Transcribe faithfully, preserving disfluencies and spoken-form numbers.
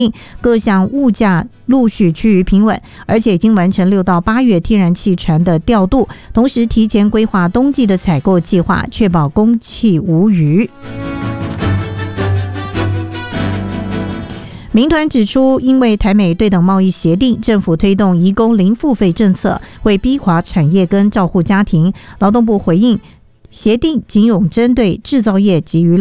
各项物价陆续趋于平稳，而且已经完成六到八月天然气船的调度，同时提前规划冬季的采购计划，确保供气无虞。民团指出，因为台美对等贸易协定，政府推动移工零付费政策，会逼垮产业跟照护家庭。劳动部回应，协定仅有针对制造业及娱乐